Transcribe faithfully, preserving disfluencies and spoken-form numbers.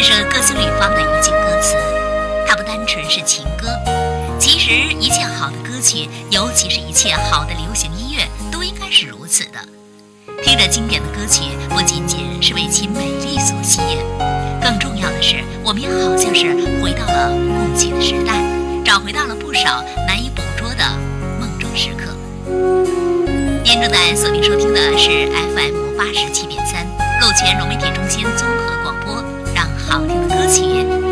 首歌星吕方的一句歌词，它不单纯是情歌。其实一切好的歌曲，尤其是一切好的流行音乐，都应该是如此的。听着经典的歌曲，不仅仅是为其美丽所吸引，更重要的是，我们也好像是回到了过去的时代，找回到了不少难以捕捉的梦中时刻。您正在锁定收听的是 F M 八十七点三 陆泉融媒体中心综合广播，让好听的歌曲